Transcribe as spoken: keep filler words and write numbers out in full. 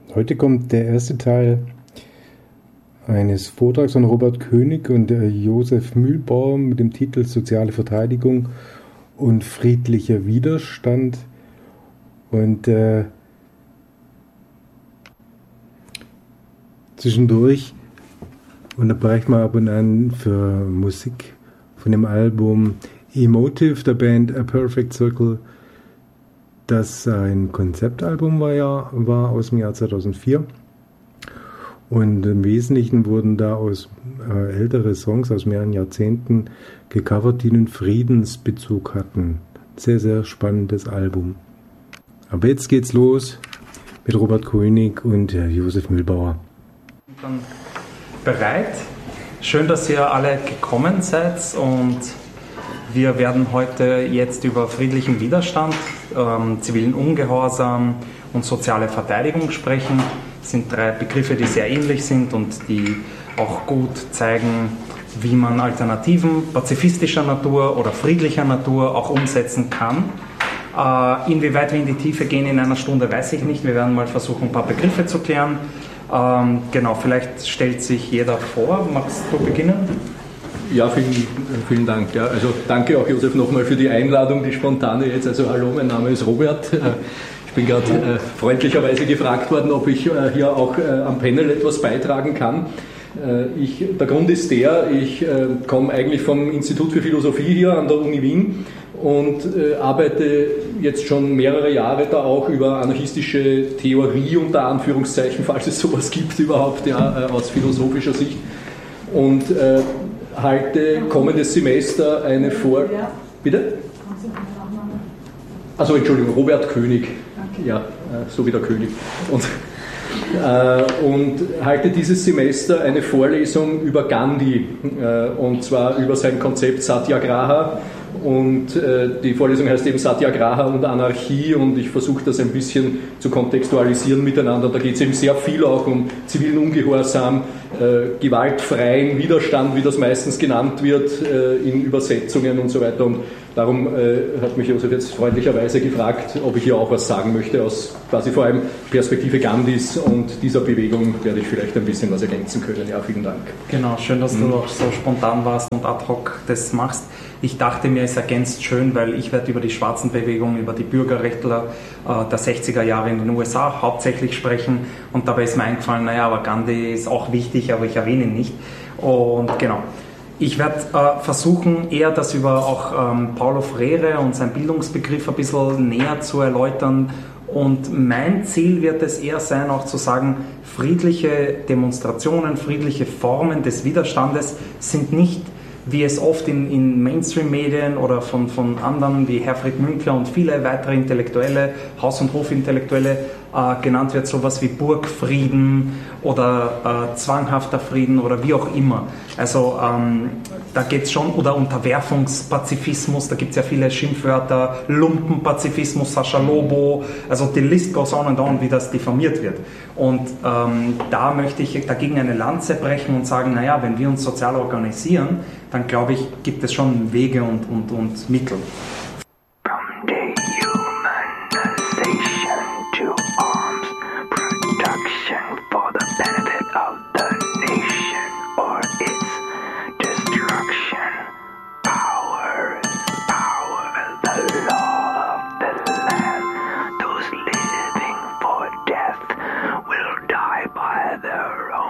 Heute kommt der erste Teil eines Vortrags von Robert König und äh, Josef Mühlbauer mit dem Titel Soziale Verteidigung und friedlicher Widerstand. Und äh, zwischendurch unterbreche ich mal ab und an für Musik von dem Album Emotive der Band A Perfect Circle, das ein Konzeptalbum war, ja, war aus dem Jahr zweitausendvier. Und im Wesentlichen wurden da aus äh, ältere Songs aus mehreren Jahrzehnten gecovert, die einen Friedensbezug hatten. Sehr, sehr spannendes Album. Aber jetzt geht's los mit Robert König und äh, Josef Mühlbauer. Dann bereit. Schön, dass ihr alle gekommen seid, und wir werden heute jetzt über friedlichen Widerstand, ähm, zivilen Ungehorsam und soziale Verteidigung sprechen. Das sind drei Begriffe, die sehr ähnlich sind und die auch gut zeigen, wie man Alternativen pazifistischer Natur oder friedlicher Natur auch umsetzen kann. Äh, inwieweit wir in die Tiefe gehen in einer Stunde, weiß ich nicht. Wir werden mal versuchen, ein paar Begriffe zu klären. Ähm, genau, vielleicht stellt sich jeder vor. Magst du beginnen? Ja, vielen, vielen Dank. Ja, also danke auch, Josef, nochmal für die Einladung, die spontane jetzt. Also hallo, mein Name ist Robert. Ich bin gerade äh, freundlicherweise gefragt worden, ob ich äh, hier auch äh, am Panel etwas beitragen kann. Äh, ich, der Grund ist der, ich äh, komme eigentlich vom Institut für Philosophie hier an der Uni Wien und äh, arbeite jetzt schon mehrere Jahre da auch über anarchistische Theorie unter Anführungszeichen, falls es sowas gibt überhaupt, ja, äh, aus philosophischer Sicht. Und äh, halte kommendes Semester eine Vor... Bitte? Also Entschuldigung, Robert König. Ja, so wie der König. Und, äh, und halte dieses Semester eine Vorlesung über Gandhi, äh, und zwar über sein Konzept Satyagraha. Und äh, die Vorlesung heißt eben Satyagraha und Anarchie, und ich versuche das ein bisschen zu kontextualisieren miteinander. Da geht es eben sehr viel auch um zivilen Ungehorsam, äh, gewaltfreien Widerstand, wie das meistens genannt wird, äh, in Übersetzungen und so weiter. Und darum äh, hat mich Josef jetzt freundlicherweise gefragt, ob ich hier auch was sagen möchte, aus quasi vor allem Perspektive Gandhis und dieser Bewegung werde ich vielleicht ein bisschen was ergänzen können. Ja, vielen Dank. Genau, schön, dass mhm. du auch so spontan warst und ad hoc das machst. Ich dachte mir, es ergänzt schön, weil ich werde über die schwarzen Bewegungen, über die Bürgerrechtler äh, der sechziger Jahre in den U S A hauptsächlich sprechen, und dabei ist mir eingefallen, naja, aber Gandhi ist auch wichtig, aber ich erwähne ihn nicht. Und genau, ich werde äh, versuchen, eher das über auch ähm, Paulo Freire und sein Bildungsbegriff ein bisschen näher zu erläutern. Und mein Ziel wird es eher sein, auch zu sagen, friedliche Demonstrationen, friedliche Formen des Widerstandes sind nicht, wie es oft in, in Mainstream-Medien oder von, von anderen wie Herfried Münkler und viele weitere Intellektuelle, Haus- und Hofintellektuelle äh, genannt wird, sowas wie Burgfrieden oder äh, zwanghafter Frieden oder wie auch immer. Also ähm, da geht es schon, oder Unterwerfungspazifismus, da gibt es ja viele Schimpfwörter, Lumpenpazifismus, Sascha Lobo, also die List goes on and on, wie das diffamiert wird. Und ähm, da möchte ich dagegen eine Lanze brechen und sagen, naja, wenn wir uns sozial organisieren, dann glaube ich, gibt es schon Wege und, und, und Mittel. From dehumanization to arms production for the benefit of the nation or its destruction. Power is power, the law of the land. Those living for death will die by their own